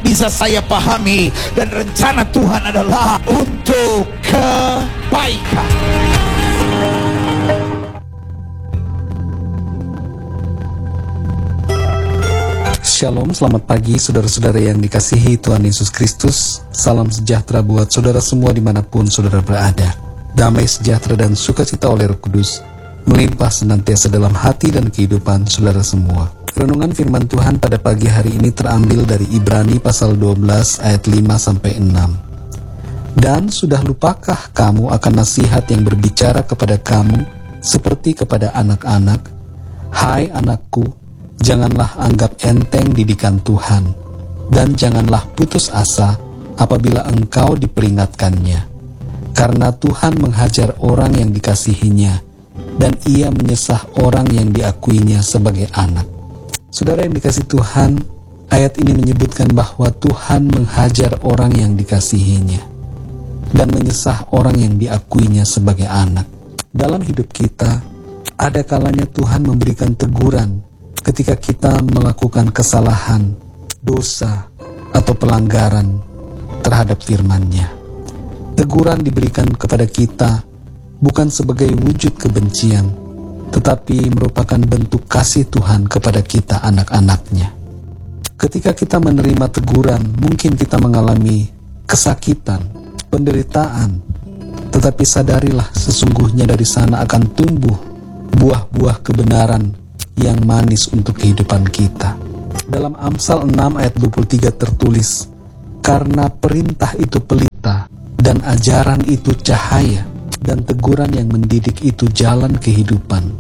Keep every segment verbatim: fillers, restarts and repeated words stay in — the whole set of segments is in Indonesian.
bisa saya pahami, dan rencana Tuhan adalah untuk kebaikan. Shalom, selamat pagi saudara-saudara yang dikasihi Tuhan Yesus Kristus. Salam sejahtera buat saudara semua dimanapun saudara berada. Damai sejahtera dan sukacita oleh Roh Kudus melimpah senantiasa dalam hati dan kehidupan saudara semua. Renungan firman Tuhan pada pagi hari ini terambil dari Ibrani pasal dua belas ayat lima sampai enam. Dan sudah lupakah kamu akan nasihat yang berbicara kepada kamu seperti kepada anak-anak? Hai anakku, janganlah anggap enteng didikan Tuhan, dan janganlah putus asa apabila engkau diperingatkannya. Karena Tuhan menghajar orang yang dikasihinya, dan ia menyesah orang yang diakuinya sebagai anak. Saudara yang dikasihi Tuhan, ayat ini menyebutkan bahwa Tuhan menghajar orang yang dikasihinya, dan menyesah orang yang diakuinya sebagai anak. Dalam hidup kita, ada kalanya Tuhan memberikan teguran ketika kita melakukan kesalahan, dosa, atau pelanggaran terhadap firman-Nya. Teguran diberikan kepada kita bukan sebagai wujud kebencian, tetapi merupakan bentuk kasih Tuhan kepada kita anak-anak-Nya. Ketika kita menerima teguran, mungkin kita mengalami kesakitan, penderitaan, tetapi sadarilah sesungguhnya dari sana akan tumbuh buah-buah kebenaran yang manis untuk kehidupan kita. Dalam Amsal enam ayat dua puluh tiga tertulis, karena perintah itu pelita, dan ajaran itu cahaya, dan teguran yang mendidik itu jalan kehidupan.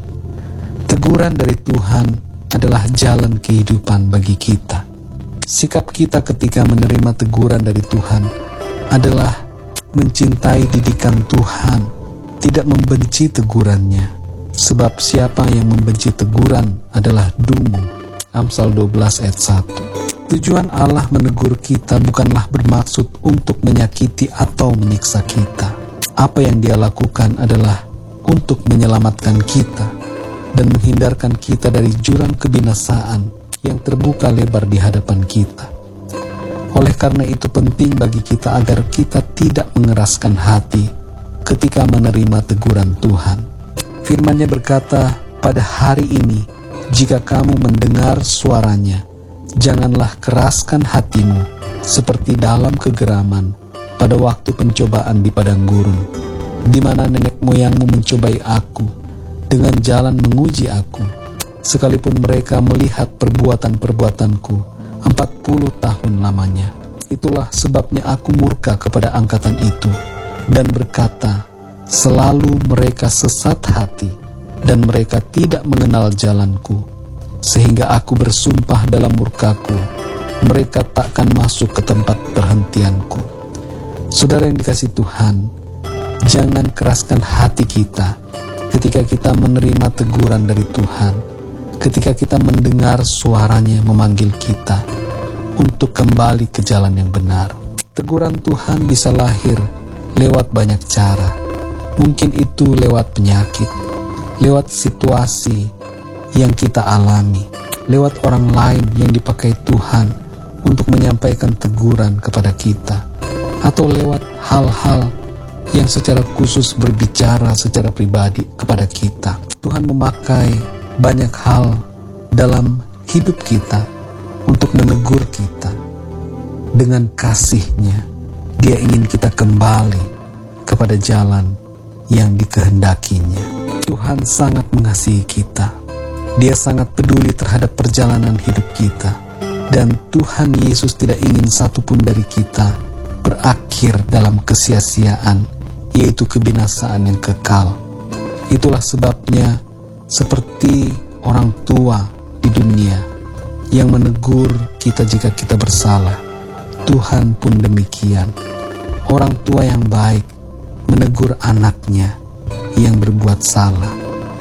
Teguran dari Tuhan adalah jalan kehidupan bagi kita. Sikap kita ketika menerima teguran dari Tuhan adalah mencintai didikan Tuhan, tidak membenci tegurannya. Sebab siapa yang membenci teguran adalah dungu. Amsal dua belas ayat satu. Tujuan Allah menegur kita bukanlah bermaksud untuk menyakiti atau menyiksa kita. Apa yang Dia lakukan adalah untuk menyelamatkan kita dan menghindarkan kita dari jurang kebinasaan yang terbuka lebar di hadapan kita. Oleh karena itu penting bagi kita agar kita tidak mengeraskan hati ketika menerima teguran Tuhan. Firman-Nya berkata, pada hari ini, jika kamu mendengar suaranya, janganlah keraskan hatimu seperti dalam kegeraman pada waktu pencobaan di padang gurun, di mana nenek moyangmu mencobai aku dengan jalan menguji aku, sekalipun mereka melihat perbuatan-perbuatanku empat puluh tahun lamanya. Itulah sebabnya aku murka kepada angkatan itu dan berkata, selalu mereka sesat hati, dan mereka tidak mengenal jalanku, sehingga aku bersumpah dalam murkaku, mereka takkan masuk ke tempat perhentianku. Saudara yang dikasihi Tuhan, jangan keraskan hati kita ketika kita menerima teguran dari Tuhan, ketika kita mendengar suaranya memanggil kita untuk kembali ke jalan yang benar. Teguran Tuhan bisa lahir lewat banyak cara. Mungkin itu lewat penyakit, lewat situasi yang kita alami, lewat orang lain yang dipakai Tuhan untuk menyampaikan teguran kepada kita, atau lewat hal-hal yang secara khusus berbicara secara pribadi kepada kita. Tuhan memakai banyak hal dalam hidup kita untuk menegur kita. Dengan kasih-Nya, Dia ingin kita kembali kepada jalan yang dikehendakinya. Tuhan sangat mengasihi kita. Dia sangat peduli terhadap perjalanan hidup kita. Dan Tuhan Yesus tidak ingin satupun dari kita berakhir dalam kesia-siaan, yaitu kebinasaan yang kekal. Itulah sebabnya seperti orang tua di dunia yang menegur kita jika kita bersalah, Tuhan pun demikian. Orang tua yang baik menegur anaknya yang berbuat salah.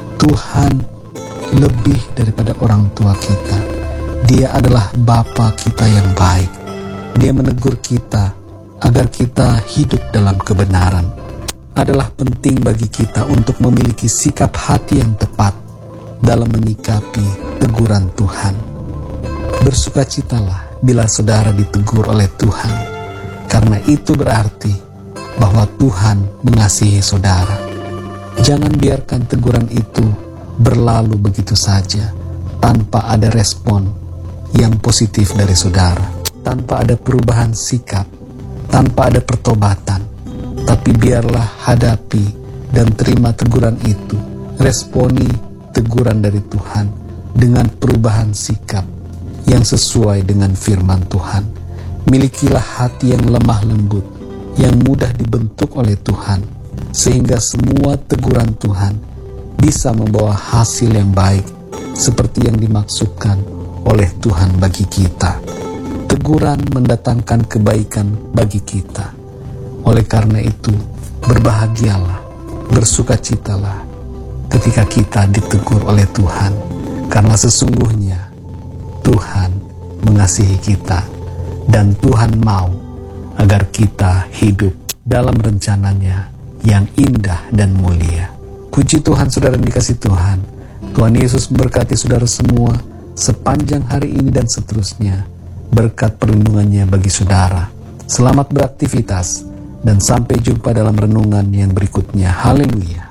Tuhan lebih daripada orang tua kita. Dia adalah Bapa kita yang baik. Dia menegur kita agar kita hidup dalam kebenaran. Adalah penting bagi kita untuk memiliki sikap hati yang tepat dalam menyikapi teguran Tuhan. Bersukacitalah bila saudara ditegur oleh Tuhan, karena itu berarti bahwa Tuhan mengasihi saudara. Jangan biarkan teguran itu berlalu begitu saja tanpa ada respon yang positif dari saudara, tanpa ada perubahan sikap, tanpa ada pertobatan. Tapi biarlah hadapi dan terima teguran itu, responi teguran dari Tuhan dengan perubahan sikap yang sesuai dengan firman Tuhan. Milikilah hati yang lemah lembut, yang mudah dibentuk oleh Tuhan, sehingga semua teguran Tuhan bisa membawa hasil yang baik seperti yang dimaksudkan oleh Tuhan bagi kita. Teguran mendatangkan kebaikan bagi kita. Oleh karena itu, berbahagialah, bersukacitalah ketika kita ditegur oleh Tuhan, karena sesungguhnya Tuhan mengasihi kita dan Tuhan mau agar kita hidup dalam rencananya yang indah dan mulia. Puji Tuhan, saudara yang dikasihi Tuhan. Tuhan Yesus memberkati saudara semua sepanjang hari ini dan seterusnya. Berkat perlindungannya bagi saudara. Selamat beraktivitas dan sampai jumpa dalam renungan yang berikutnya. Haleluya.